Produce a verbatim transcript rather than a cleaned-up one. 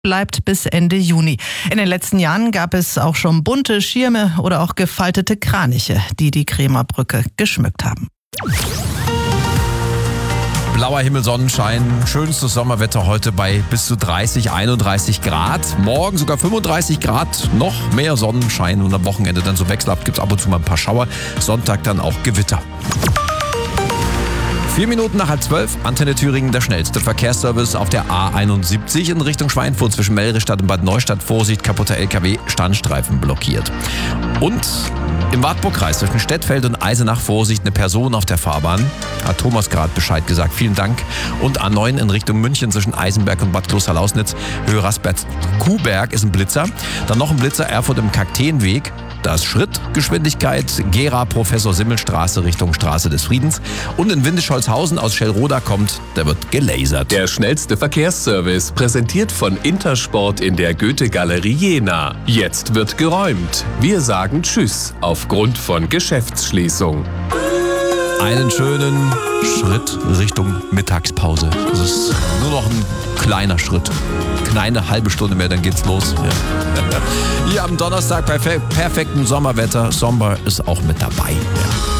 bleibt bis Ende Juni. In den letzten Jahren gab es auch schon bunte Schirme oder auch gefaltete Kraniche, die die Kremer Brücke geschmückt haben. Blauer Himmel, Sonnenschein, schönstes Sommerwetter heute bei bis zu dreißig, einunddreißig Grad. Morgen sogar fünfunddreißig Grad, noch mehr Sonnenschein und am Wochenende dann so wechselhaft gibt es ab und zu mal ein paar Schauer. Sonntag dann auch Gewitter. Vier Minuten nach halb zwölf, Antenne Thüringen, der schnellste Verkehrsservice auf der A einundsiebzig in Richtung Schweinfurt zwischen Melrichstadt und Bad Neustadt. Vorsicht, kaputter L K W, Standstreifen blockiert. Und im Wartburgkreis zwischen Stettfeld und Eisenach, Vorsicht, eine Person auf der Fahrbahn. Hat Thomas gerade Bescheid gesagt, vielen Dank. Und A neun in Richtung München zwischen Eisenberg und Bad Klosterlausnitz, Höhe Rasberg-Kuhberg ist ein Blitzer. Dann noch ein Blitzer, Erfurt im Kakteenweg. Da ist Schrittgeschwindigkeit, Gera Professor Simmelstraße Richtung Straße des Friedens. Und in Windischholzhausen aus Schellroda kommt, der wird gelasert. Der schnellste Verkehrsservice, präsentiert von Intersport in der Goethe-Galerie Jena. Jetzt wird geräumt. Wir sagen Tschüss aufgrund von Geschäftsschließung. Einen schönen Schritt Richtung Mittagspause. Das ist nur noch ein kleiner Schritt. Kleine halbe Stunde mehr, dann geht's los. Ja. Hier am Donnerstag bei perfektem Sommerwetter. Sommer ist auch mit dabei. Ja.